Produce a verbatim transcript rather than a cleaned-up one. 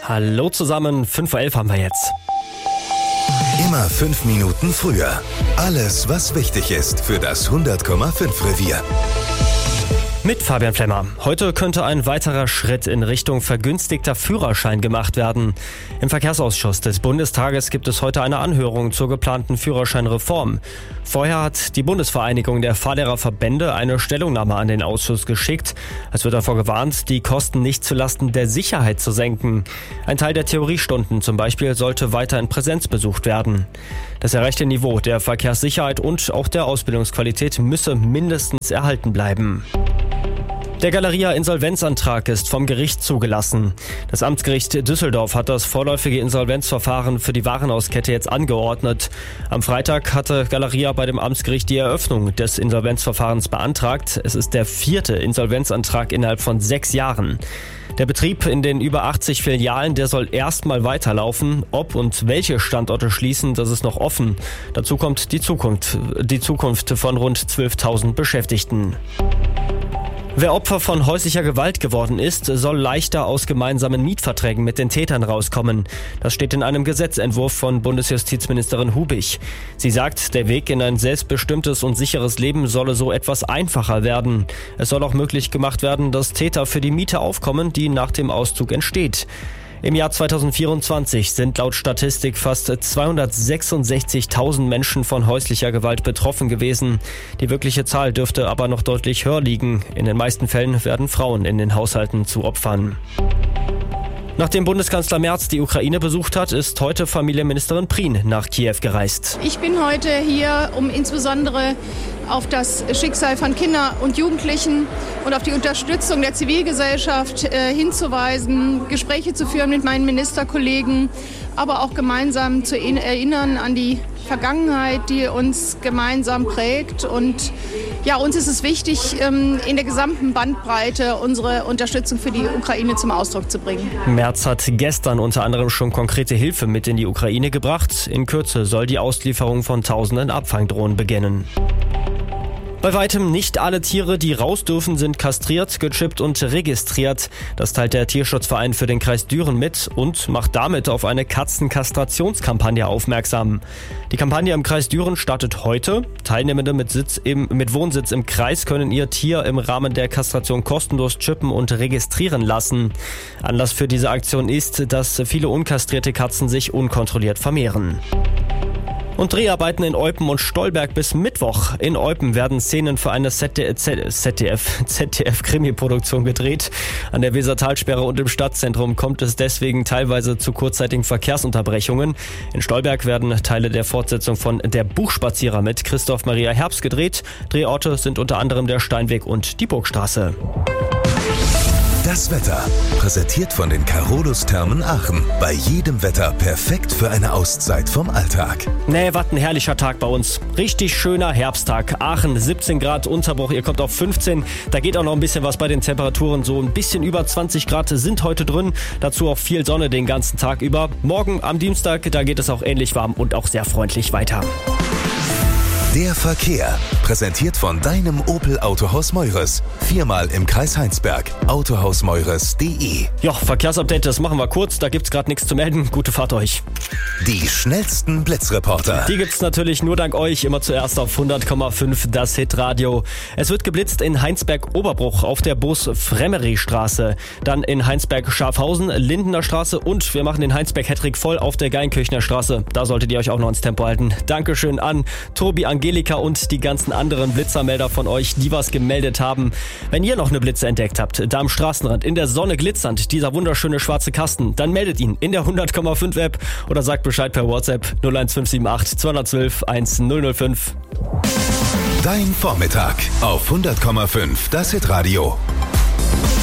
Hallo zusammen, fünf Uhr elf haben wir jetzt. Immer fünf Minuten früher. Alles, was wichtig ist für das hundert Komma fünf Revier. Mit Fabian Flemmer. Heute könnte ein weiterer Schritt in Richtung vergünstigter Führerschein gemacht werden. Im Verkehrsausschuss des Bundestages gibt es heute eine Anhörung zur geplanten Führerscheinreform. Vorher hat die Bundesvereinigung der Fahrlehrerverbände eine Stellungnahme an den Ausschuss geschickt. Es wird davor gewarnt, die Kosten nicht zulasten der Sicherheit zu senken. Ein Teil der Theoriestunden zum Beispiel sollte weiter in Präsenz besucht werden. Das erreichte Niveau der Verkehrssicherheit und auch der Ausbildungsqualität müsse mindestens erhalten bleiben. Der Galeria-Insolvenzantrag ist vom Gericht zugelassen. Das Amtsgericht Düsseldorf hat das vorläufige Insolvenzverfahren für die Warenhauskette jetzt angeordnet. Am Freitag hatte Galeria bei dem Amtsgericht die Eröffnung des Insolvenzverfahrens beantragt. Es ist der vierte Insolvenzantrag innerhalb von sechs Jahren. Der Betrieb in den über achtzig Filialen, der soll erstmal weiterlaufen. Ob und welche Standorte schließen, das ist noch offen. Dazu kommt die Zukunft, die Zukunft von rund zwölftausend Beschäftigten. Wer Opfer von häuslicher Gewalt geworden ist, soll leichter aus gemeinsamen Mietverträgen mit den Tätern rauskommen. Das steht in einem Gesetzentwurf von Bundesjustizministerin Hubich. Sie sagt, der Weg in ein selbstbestimmtes und sicheres Leben solle so etwas einfacher werden. Es soll auch möglich gemacht werden, dass Täter für die Miete aufkommen, die nach dem Auszug entsteht. Im Jahr zweitausendvierundzwanzig sind laut Statistik fast zweihundertsechsundsechzigtausend Menschen von häuslicher Gewalt betroffen gewesen. Die wirkliche Zahl dürfte aber noch deutlich höher liegen. In den meisten Fällen werden Frauen in den Haushalten zu Opfern. Nachdem Bundeskanzler Merz die Ukraine besucht hat, ist heute Familienministerin Prien nach Kiew gereist. Ich bin heute hier, um insbesondere auf das Schicksal von Kindern und Jugendlichen und auf die Unterstützung der Zivilgesellschaft äh, hinzuweisen, Gespräche zu führen mit meinen Ministerkollegen, aber auch gemeinsam zu erinnern an die Vergangenheit, die uns gemeinsam prägt. Und ja, uns ist es wichtig, ähm, in der gesamten Bandbreite unsere Unterstützung für die Ukraine zum Ausdruck zu bringen. Merz hat gestern unter anderem schon konkrete Hilfe mit in die Ukraine gebracht. In Kürze soll die Auslieferung von tausenden Abfangdrohnen beginnen. Bei weitem nicht alle Tiere, die raus dürfen, sind kastriert, gechippt und registriert. Das teilt der Tierschutzverein für den Kreis Düren mit und macht damit auf eine Katzenkastrationskampagne aufmerksam. Die Kampagne im Kreis Düren startet heute. Teilnehmende mit, Sitz im, mit Wohnsitz im Kreis können ihr Tier im Rahmen der Kastration kostenlos chippen und registrieren lassen. Anlass für diese Aktion ist, dass viele unkastrierte Katzen sich unkontrolliert vermehren. Und Dreharbeiten in Eupen und Stolberg bis Mittwoch. In Eupen werden Szenen für eine Z D F-Krimi-Produktion gedreht. An der Wesertalsperre und im Stadtzentrum kommt es deswegen teilweise zu kurzzeitigen Verkehrsunterbrechungen. In Stolberg werden Teile der Fortsetzung von Der Buchspazierer mit Christoph Maria Herbst gedreht. Drehorte sind unter anderem der Steinweg und die Burgstraße. Das Wetter, präsentiert von den Carolus-Thermen Aachen. Bei jedem Wetter perfekt für eine Auszeit vom Alltag. Nee, was ein herrlicher Tag bei uns. Richtig schöner Herbsttag. Aachen siebzehn Grad, Unterbruch, ihr kommt auf fünfzehn. Da geht auch noch ein bisschen was bei den Temperaturen. So ein bisschen über zwanzig Grad sind heute drin. Dazu auch viel Sonne den ganzen Tag über. Morgen am Dienstag, da geht es auch ähnlich warm und auch sehr freundlich weiter. Der Verkehr, präsentiert von deinem Opel Autohaus Meures. Viermal im Kreis Heinsberg. autohaus meures punkt de. Ja, Verkehrsupdate, das machen wir kurz. Da gibt's gerade nichts zu melden. Gute Fahrt euch. Die schnellsten Blitzreporter. Die gibt's natürlich nur dank euch. Immer zuerst auf hundert Komma fünf, das Hitradio. Es wird geblitzt in Heinsberg-Oberbruch auf der Bus-Fremmery-Straße. Dann in Heinsberg-Schafhausen, Lindener Straße und wir machen den Heinsberg-Hattrick voll auf der Geilenkirchner Straße. Da solltet ihr euch auch noch ins Tempo halten. Dankeschön an Tobi, Angelika und die ganzen anderen Blitzermelder von euch, die was gemeldet haben. Wenn ihr noch eine Blitze entdeckt habt, da am Straßenrand, in der Sonne glitzernd, dieser wunderschöne schwarze Kasten, dann meldet ihn in der hundert Komma fünf App oder sagt Bescheid per WhatsApp null eins fünf sieben acht zwei eins zwei eins null null fünf. Dein Vormittag auf hundert Komma fünf, das Hitradio.